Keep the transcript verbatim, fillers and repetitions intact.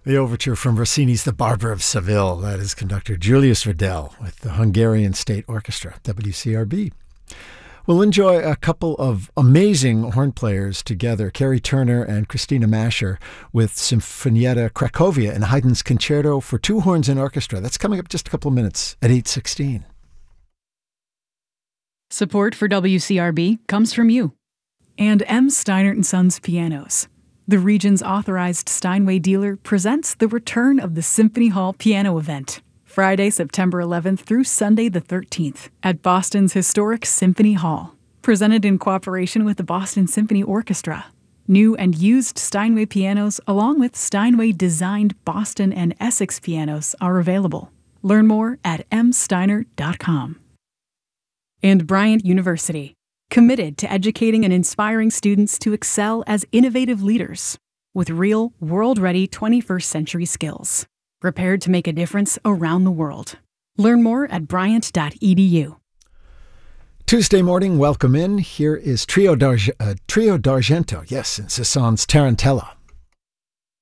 The overture from Rossini's The Barber of Seville. That is conductor Julius Riddell with the Hungarian State Orchestra, W C R B. We'll enjoy a couple of amazing horn players together, Carrie Turner and Christina Mascher with Sinfonietta Cracovia and Haydn's Concerto for Two Horns and Orchestra. That's coming up just a couple of minutes at eight sixteen. Support for W C R B comes from you. And M. Steinert and Sons Pianos. The region's authorized Steinway dealer presents the return of the Symphony Hall Piano Event, Friday, September eleventh through Sunday the thirteenth at Boston's historic Symphony Hall. Presented in cooperation with the Boston Symphony Orchestra. New and used Steinway pianos along with Steinway-designed Boston and Essex pianos are available. Learn more at m steiner dot com. And Bryant University. Committed to educating and inspiring students to excel as innovative leaders with real, world-ready twenty-first century skills, prepared to make a difference around the world. Learn more at bryant dot e d u. Tuesday morning, welcome in. Here is Trio, d'Arge- uh, Trio d'Argento, yes, in Cézanne's Tarantella.